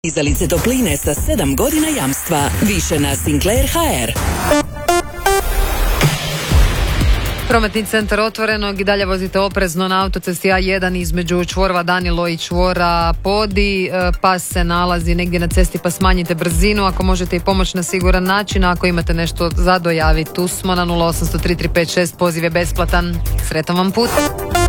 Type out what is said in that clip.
Dizalice topline sa 7 godina jamstva. Više na Sinclair HR. Prometni centar Otvorenog i dalje vozite oprezno na autocesti A1 između čvorova Danilo i čvora Podi. Pas se nalazi negdje na cesti pa smanjite brzinu. Ako možete i pomoći na siguran način, ako imate nešto za dojaviti, tu smo na 0800 3356, poziv je besplatan. Sretan vam put.